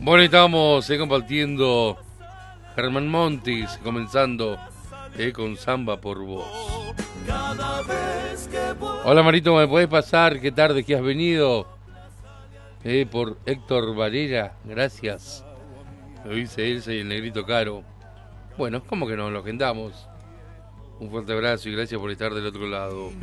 Bueno, estamos compartiendo Germán Montis, comenzando con Samba por Vos. Hola Marito, ¿me podés pasar? ¿Qué tarde que has venido? Por Héctor Varela, gracias. Lo dice Elsa y el negrito Caro. Bueno, ¿cómo que no? Lo agendamos. Un fuerte abrazo y gracias por estar del otro lado.